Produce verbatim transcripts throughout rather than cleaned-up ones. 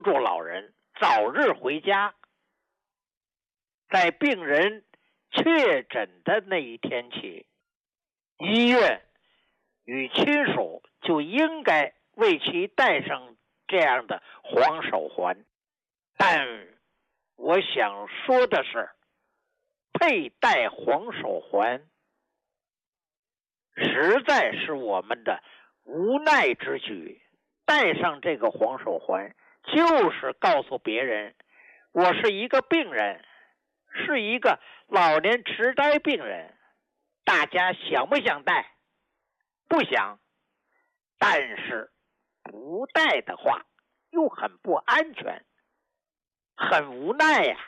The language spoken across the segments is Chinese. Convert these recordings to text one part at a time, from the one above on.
助老人早日回家。在病人确诊的那一天起，医院与亲属就应该为其戴上这样的黄手环。但我想说的是，佩戴黄手环实在是我们的无奈之举。戴上这个黄手环，就是告诉别人，我是一个病人，是一个老年痴呆病人。大家想不想戴？不想。但是不戴的话又很不安全，很无奈呀、啊。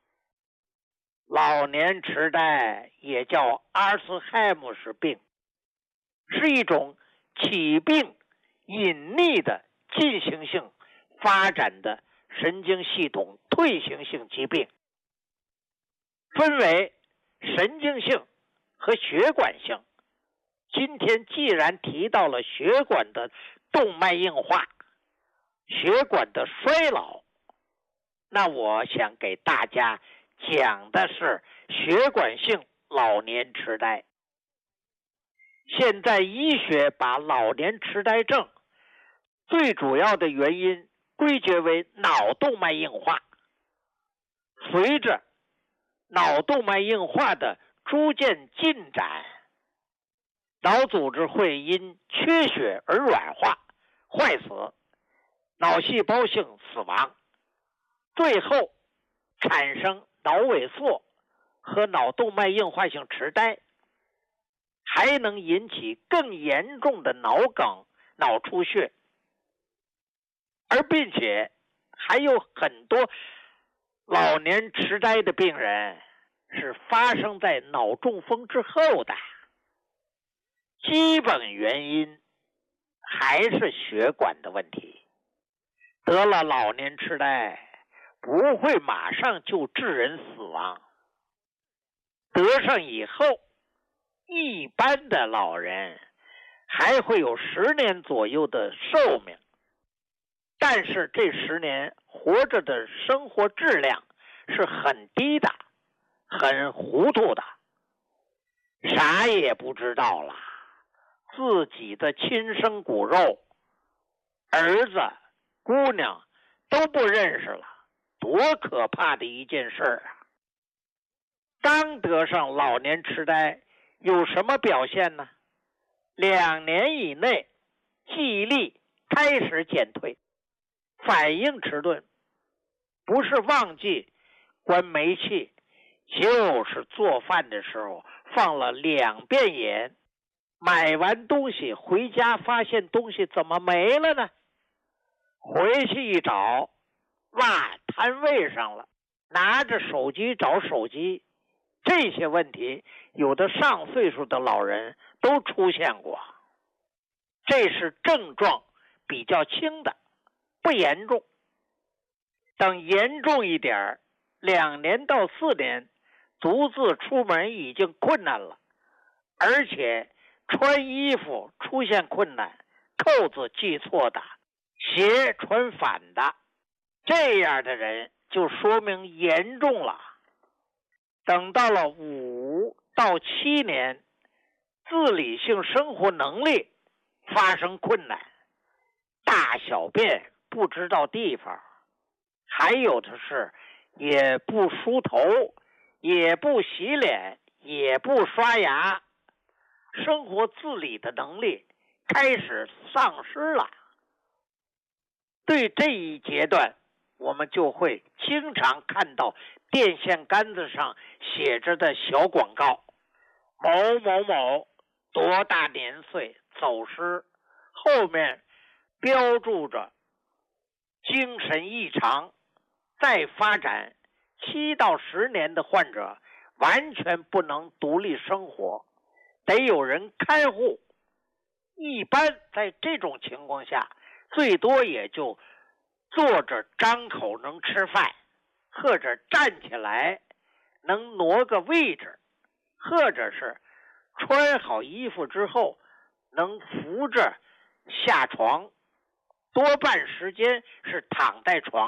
老年痴呆也叫阿尔茨海默氏病，是一种起病隐匿的进行性发展的神经系统退行性疾病，分为神经性和血管性。今天既然提到了血管的动脉硬化、血管的衰老，那我想给大家讲的是血管性老年痴呆。现在医学把老年痴呆症最主要的原因归结为脑动脉硬化。随着脑动脉硬化的逐渐进展，脑组织会因缺血而软化、坏死，脑细胞性死亡，最后产生脑萎缩和脑动脉硬化性痴呆，还能引起更严重的脑梗、脑出血，而并且还有很多老年痴呆的病人是发生在脑中风之后的。基本原因还是血管的问题。得了老年痴呆不会马上就致人死亡，得上以后，一般的老人还会有十年左右的寿命，但是这十年活着的生活质量是很低的，很糊涂的，啥也不知道了，自己的亲生骨肉，儿子、姑娘都不认识了，多可怕的一件事啊！刚得上老年痴呆有什么表现呢？两年以内记忆力开始减退，反应迟钝，不是忘记关煤气，就是做饭的时候放了两遍盐，买完东西回家发现东西怎么没了呢？回去一找，落摊位上了，拿着手机找手机。这些问题有的上岁数的老人都出现过，这是症状比较轻的，不严重。等严重一点，两年到四年独自出门已经困难了，而且穿衣服出现困难，扣子系错的，鞋穿反的，这样的人就说明严重了。等到了五到七年，自理性生活能力发生困难，大小便不知道地方，还有的是也不梳头，也不洗脸，也不刷牙，生活自理的能力开始丧失了。对这一阶段，我们就会经常看到电线杆子上写着的小广告，某某某多大年岁走失，后面标注着精神异常，再发展七到十年的患者完全不能独立生活，得有人看护。一般在这种情况下，最多也就坐着张口能吃饭，或者站起来能挪个位置，或者是穿好衣服之后能扶着下床， 多半时间是躺在床